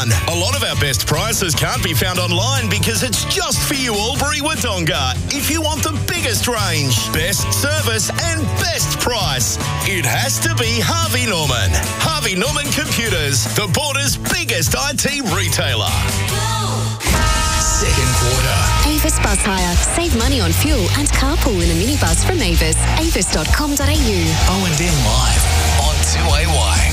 one. A lot of our best prices can't be found online because it's just for you, Albury Wodonga. If you want the biggest range, best service and best price, it has to be Harvey Norman. Harvey Norman Computers, the border's biggest IT retailer. Second quarter. Avis Bus Hire. Save money on fuel and carpool in a minibus from Avis. Avis.com.au. O&M Live on 2AY.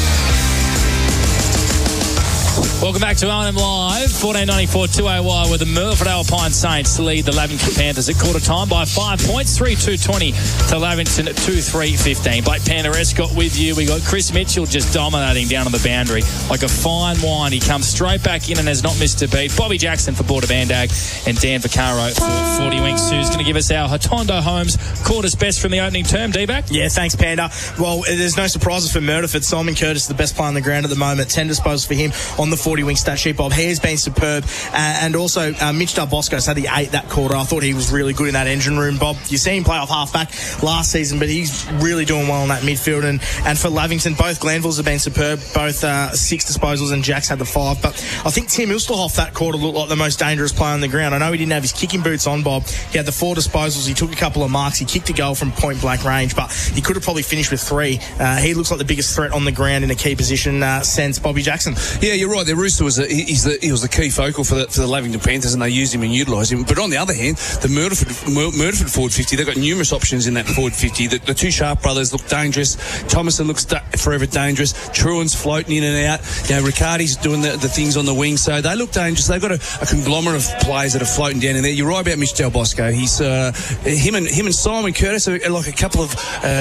Welcome back to O&M Live, 1494 2AY, where the Murdoch Alpine Saints lead the Lavington Panthers at quarter time by 5 points, 3-2-20 to Lavington at 2-3-15. Blake Panda-Escott with you. We got Chris Mitchell just dominating down on the boundary like a fine wine. He comes straight back in and has not missed a beat. Bobby Jackson for Border Bandag and Dan Vaccaro for 40 Winks. Who's going to give us our Hotondo Homes quarter's best from the opening term, D-Back? Yeah, thanks, Panda. Well, there's no surprises for Murderford. Simon Curtis, the best player on the ground at the moment. 10 disposals for him on the 40 Wing stat sheet, Bob. He has been superb. And also, Mitch Del Bosco's had the 8 that quarter. I thought he was really good in that engine room, Bob. You see him play off half-back last season, but he's really doing well in that midfield. And for Lavington, both Glanvilles have been superb. Both 6 disposals and Jack's had the 5. But I think Tim Ilsterhoff that quarter looked like the most dangerous player on the ground. I know he didn't have his kicking boots on, Bob. He had the 4 disposals. He took a couple of marks. He kicked a goal from point-blank range, but he could have probably finished with 3. He looks like the biggest threat on the ground in a key position since Bobby Jackson. Yeah, you're right. The Rooster was he was the key focal for the Lavington Panthers, and they used him and utilised him. But on the other hand, the Murderford forward 50, they've got numerous options in that forward 50. The two Sharp brothers look dangerous. Thomason looks forever dangerous. Truan's floating in and out. You know, Riccardi's doing the things on the wing, so they look dangerous. They've got a conglomerate of players that are floating down in there. You're right about Mitch Del Bosco. He's him and Simon Curtis are like a couple of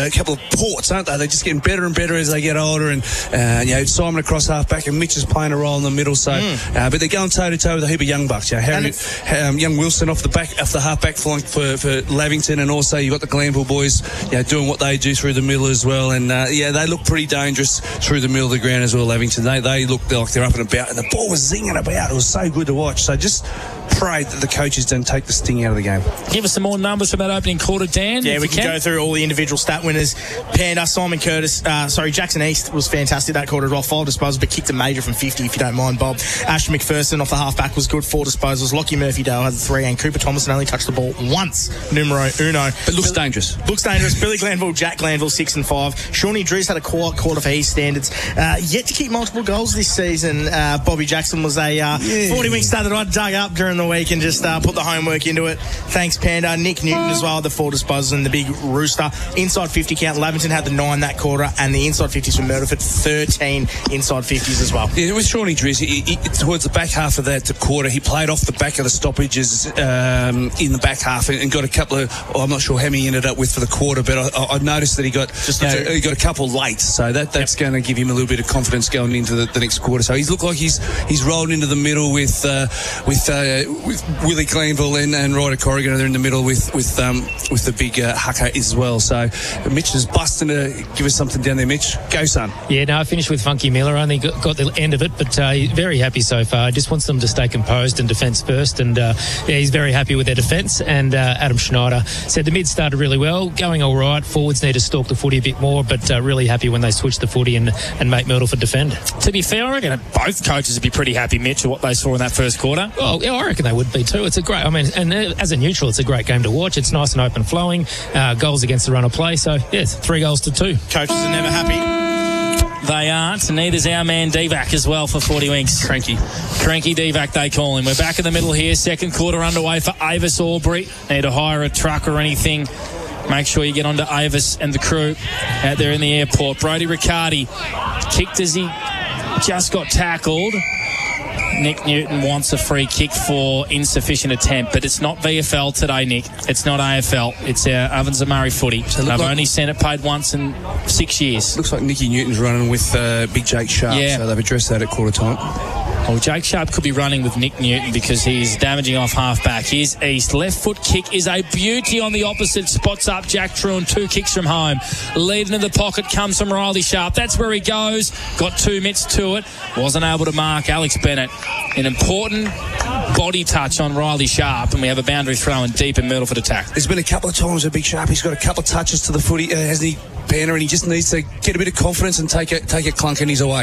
ports, aren't they? They're just getting better and better as they get older. And Simon across half back, and Mitch is playing a role in the middle. So, but they're going toe to toe with a heap of young bucks. You know, young Wilson off the half back flank for Lavington, and also you've got the Glanville boys, doing what they do through the middle as well. And they look pretty dangerous through the middle of the ground as well. Lavington, they look like they're up and about, and the ball was zinging about. It was so good to watch. So just pray that the coaches don't take the sting out of the game. Give us some more numbers from that opening quarter, Dan. Yeah, we can go through all the individual stat winners. Panda, Simon Curtis, Jackson East was fantastic that quarter as well. 5 disposals, but kicked a major from 50, if you don't mind, Bob. Ashton McPherson off the half-back was good, 4 disposals. Lockie Murphy-Dale had 3, and Cooper Thomason only touched the ball once, numero uno. But looks dangerous. Looks dangerous. Billy Glanville, Jack Glanville, 6 and 5. Shawnee Drews had a quiet quarter for his standards. Yet to kick multiple goals this season. Bobby Jackson was a 40-week stat that I dug up during the week and just put the homework into it. Thanks, Panda. Nick Newton as well, the 4 disposals, and the big Rooster. Inside 50 count. Lavington had the 9 that quarter, and the inside 50s from Murderford, 13 inside 50s as well. Yeah, with Shawnee Drews, towards the back half of that quarter, he played off the back of the stoppages in the back half and got a couple of, I'm not sure how many he ended up with for the quarter, but I noticed that he got a couple late, so that's going to give him a little bit of confidence going into the next quarter. So he's looked like he's rolled into the middle with Willie Glanville and Ryder Corrigan. They're in the middle with the big Hucker as well. So Mitch is busting to give us something down there. Mitch, go son. Yeah, no, I finished with Funky Miller. Only got the end of it, but very happy so far. Just wants them to stay composed and defence first, and he's very happy with their defence. And Adam Schneider said the mid started really well, going all right. Forwards need to stalk the footy a bit more, but really happy when they switch the footy and make Myrtleford defend. To be fair, I reckon both coaches would be pretty happy, Mitch, with what they saw in that first quarter. Oh, yeah, I reckon they would be too. It's a great, and as a neutral, it's a great game to watch. It's nice and open flowing, goals against the run of play. So, yes, 3 goals to 2. Coaches are never happy. They aren't, and neither's our man Divac as well for 40 Winks. Cranky Divac, they call him. We're back in the middle here. Second quarter underway for Avis Albury. Need to hire a truck or anything, make sure you get onto Avis and the crew out there in the airport. Brodie Riccardi kicked as he just got tackled. Nick Newton wants a free kick for insufficient attempt, but it's not VFL today, Nick. It's not AFL. It's our Ovens and Murray footy. So I've only seen it paid once in 6 years. Looks like Nicky Newton's running with Big Jake Sharp, so they've addressed that at quarter time. Well, Jake Sharp could be running with Nick Newton because he's damaging off half-back. Here's East. Left foot kick is a beauty on the opposite. Spots up Jack Truan. 2 kicks from home. Leading in the pocket comes from Riley Sharp. That's where he goes. Got 2 mitts to it. Wasn't able to mark Alex Bennett. An important body touch on Riley Sharp, and we have a boundary throw in deep in Myrtleford attack. There's been a couple of times where Big Sharp, he's got a couple of touches to the footy, hasn't he, Banner, and he just needs to get a bit of confidence and take a clunk in his away.